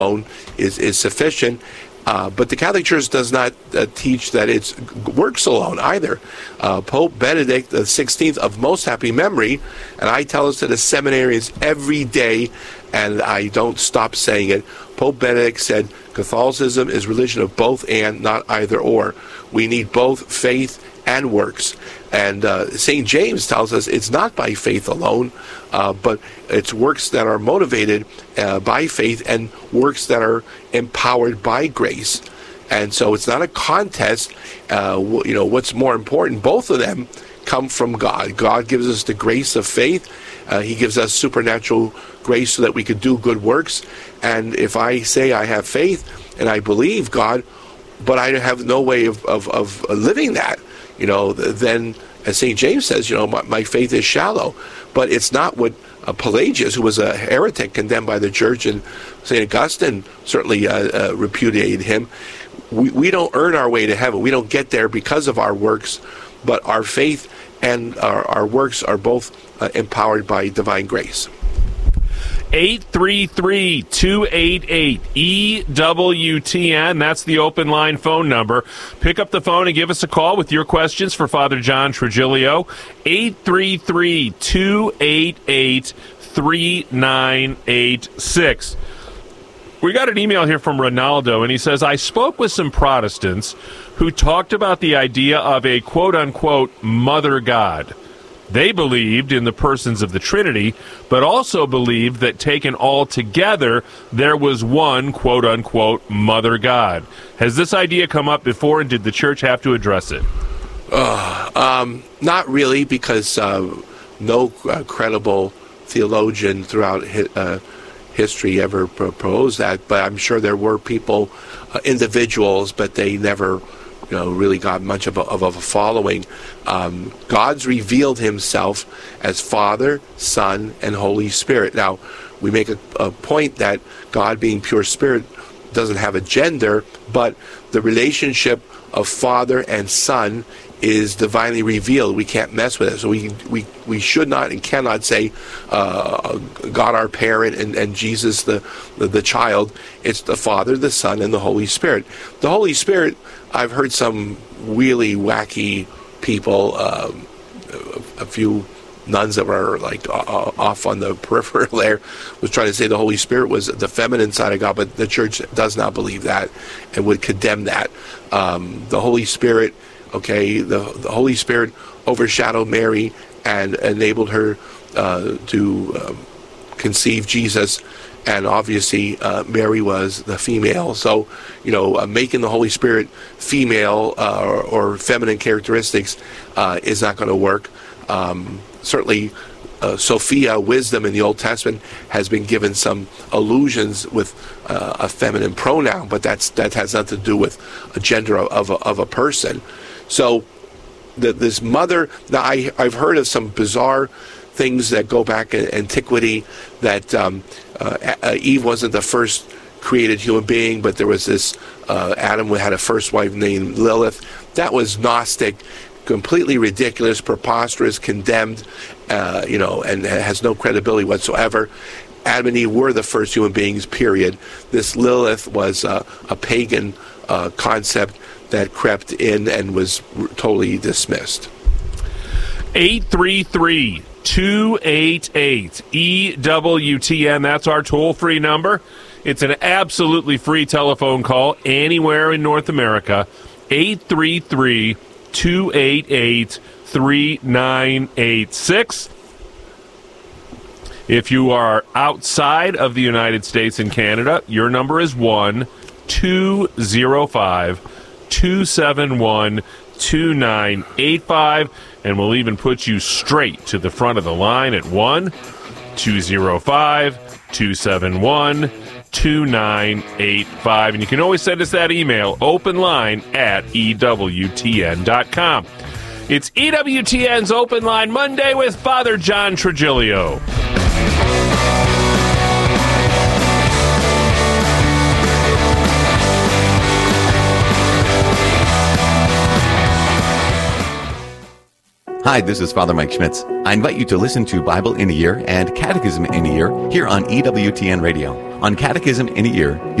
alone is sufficient. But the Catholic Church does not teach that it's works alone either. Pope Benedict XVI of most happy memory, and I tell this to the seminarians every day, and I don't stop saying it. Pope Benedict said, Catholicism is religion of both and, not either or. We need both faith and works. And St. James tells us it's not by faith alone, but it's works that are motivated by faith and works that are empowered by grace. And so it's not a contest. What's more important? Both of them come from God. God gives us the grace of faith. He gives us supernatural grace so that we could do good works. And if I say I have faith and I believe God, but I have no way of living that, then, as St. James says, my faith is shallow. But it's not what Pelagius, who was a heretic condemned by the church, and St. Augustine certainly repudiated him. We don't earn our way to heaven. We don't get there because of our works, but our faith and our works are both empowered by divine grace. 833-288-EWTN. That's the open line phone number. Pick up the phone and give us a call with your questions for Father John Trigilio. 833-288-3986. We got an email here from Ronaldo, and he says, I spoke with some Protestants who talked about the idea of a quote-unquote mother God. They believed in the persons of the Trinity, but also believed that taken all together, there was one, quote-unquote, mother God. Has this idea come up before, and did the church have to address it? Not really, because no credible theologian throughout history ever proposed that, but I'm sure there were people, individuals, but they never really got much of a following. God's revealed himself as Father, Son, and Holy Spirit. Now, we make a point that God, being pure spirit, doesn't have a gender, but the relationship of Father and Son is divinely revealed. We can't mess with it. So we should not and cannot say God our parent and Jesus the child. It's the Father, the Son, and the Holy Spirit. The Holy Spirit, I've heard some really wacky people, a few nuns that were like off on the peripheral there, was trying to say the Holy Spirit was the feminine side of God, but the church does not believe that and would condemn that. The Holy Spirit, the Holy Spirit overshadowed Mary and enabled her to conceive Jesus, and obviously Mary was the female. So, making the Holy Spirit female or feminine characteristics is not going to work. Certainly, Sophia, wisdom in the Old Testament, has been given some allusions with a feminine pronoun, but that has nothing to do with a gender of a person. So this mother, now I've heard of some bizarre things that go back in antiquity, that Eve wasn't the first created human being, but there was this, Adam had a first wife named Lilith. That was Gnostic, completely ridiculous, preposterous, condemned, and has no credibility whatsoever. Adam and Eve were the first human beings, period. This Lilith was a pagan concept that crept in and was totally dismissed. 833-288-EWTN. That's our toll-free number. It's an absolutely free telephone call anywhere in North America. 833-288-3986. If you are outside of the United States and Canada, your number is 1-205-271-2985, and we'll even put you straight to the front of the line at 1-205-271-2985. And you can always send us that email, openline@EWTN.com. It's EWTN's Open Line Monday with Father John Trigilio. Hi, this is Father Mike Schmitz. I invite you to listen to Bible in a Year and Catechism in a Year here on EWTN Radio. On Catechism in a Year,